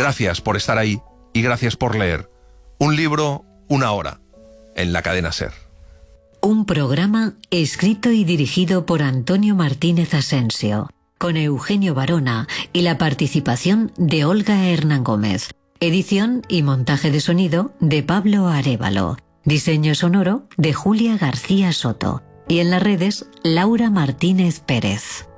Gracias por estar ahí y gracias por leer. Un libro, una hora, en la cadena SER. Un programa escrito y dirigido por Antonio Martínez Asensio, con Eugenio Barona y la participación de Olga Hernán Gómez. Edición y montaje de sonido de Pablo Arévalo. Diseño sonoro de Julia García Soto. Y en las redes, Laura Martínez Pérez.